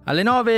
Alle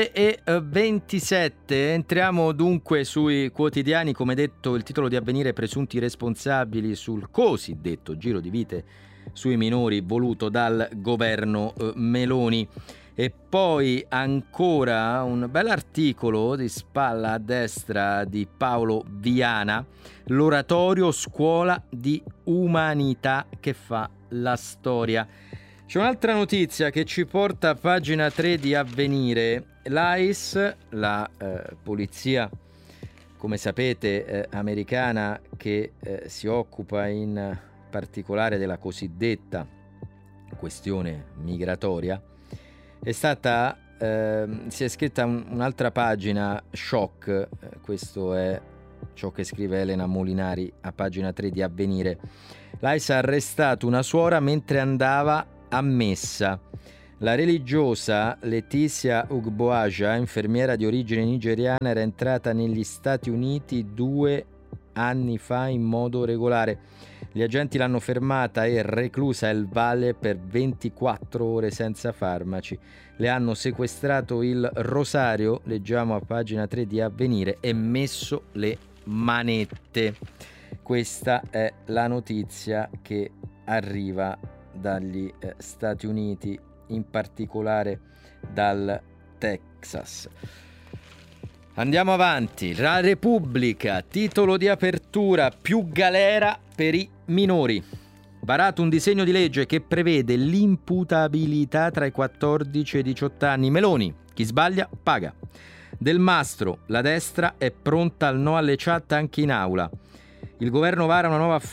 9:27 entriamo dunque sui quotidiani. Come detto, il titolo di Avvenire: presunti responsabili sul cosiddetto giro di vite sui minori voluto dal governo Meloni. E poi ancora un bell'articolo di spalla a destra di Paolo Viana: l'oratorio scuola di umanità che fa la storia. C'è un'altra notizia che ci porta a pagina 3 di Avvenire. L'ICE, la polizia, come sapete, americana, che si occupa in particolare della cosiddetta questione migratoria, è stata si è scritta un'altra pagina shock. Questo è ciò che scrive Elena Molinari a pagina 3 di Avvenire. L'ICE ha arrestato una suora mentre andava a messa. La religiosa Letizia Ugboaja, infermiera di origine nigeriana, era entrata negli Stati Uniti 2 anni fa in modo regolare. Gli agenti l'hanno fermata e reclusa El Valle per 24 ore senza farmaci. Le hanno sequestrato il rosario, leggiamo a pagina 3 di Avvenire, e messo le manette. Questa è la notizia che arriva dagli Stati Uniti, in particolare dal Texas. Andiamo avanti. La Repubblica, titolo di apertura: più galera per i minori. Varato un disegno di legge che prevede l'imputabilità tra i 14 e i 18 anni. Meloni: chi sbaglia paga. Del Mastro: la destra è pronta al no alle chat anche in aula. Il governo vara una nuova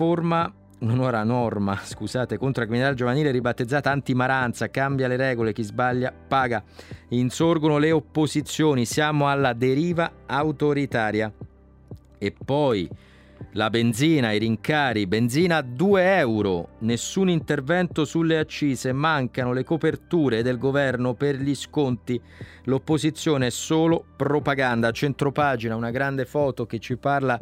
norma contro la criminalità giovanile ribattezzata antimaranza, cambia le regole, chi sbaglia paga. Insorgono le opposizioni, siamo alla deriva autoritaria. E poi la benzina, i rincari, benzina a 2 euro, nessun intervento sulle accise, mancano le coperture del governo per gli sconti, l'opposizione è solo propaganda. A centropagina una grande foto che ci parla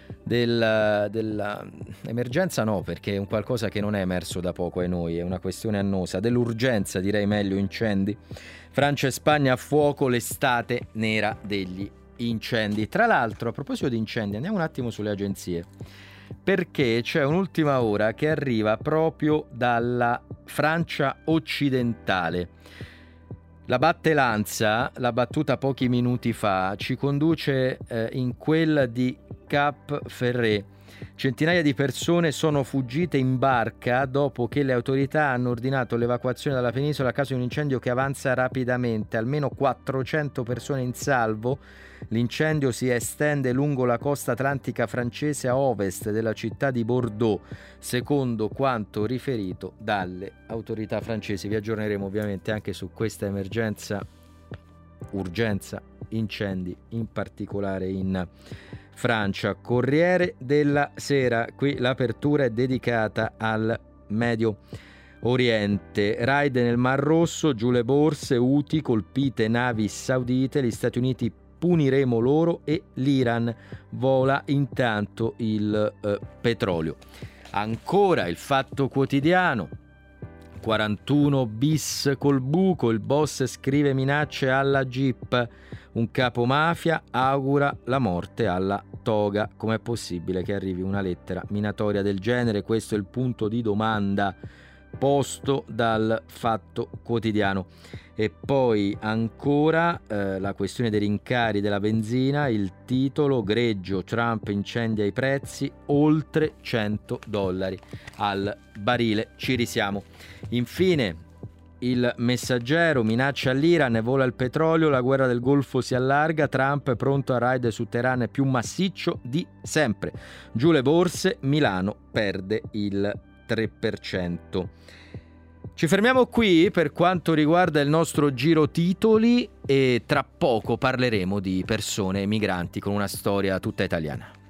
dell'emergenza, no, perché è un qualcosa che non è emerso da poco ai noi, è una questione annosa, dell'urgenza, direi meglio, incendi. Francia e Spagna a fuoco, l'estate nera degli incendi. Tra l'altro, a proposito di incendi, andiamo un attimo sulle agenzie, perché c'è un'ultima ora che arriva proprio dalla Francia occidentale. La battelanza, l'ha battuta pochi minuti fa, ci conduce in quella di Cap Ferret. Centinaia di persone sono fuggite in barca dopo che le autorità hanno ordinato l'evacuazione dalla penisola a causa di un incendio che avanza rapidamente. Almeno 400 persone in salvo. L'incendio si estende lungo la costa atlantica francese a ovest della città di Bordeaux, secondo quanto riferito dalle autorità francesi. Vi aggiorneremo ovviamente anche su questa urgenza incendi, in particolare in Francia. Corriere della Sera, qui l'apertura è dedicata al Medio Oriente. Raid nel Mar Rosso, giù le borse, Houthi, colpite navi saudite, gli Stati Uniti puniremo loro e l'Iran vola intanto il petrolio. Ancora il Fatto Quotidiano: 41 bis col buco, il boss scrive minacce alla GIP, un capo mafia augura la morte alla toga. Com'è possibile che arrivi una lettera minatoria del genere? Questo è il punto di domanda posto dal Fatto Quotidiano. E poi ancora la questione dei rincari della benzina, il titolo: greggio, Trump incendia i prezzi, oltre $100 al barile, ci risiamo. Infine il Messaggero: minaccia all'Iran, vola il petrolio, la guerra del Golfo si allarga, Trump è pronto a raid su Teheran più massiccio di sempre. Giù le borse, Milano perde il 3%. Ci fermiamo qui per quanto riguarda il nostro giro titoli e tra poco parleremo di persone migranti con una storia tutta italiana.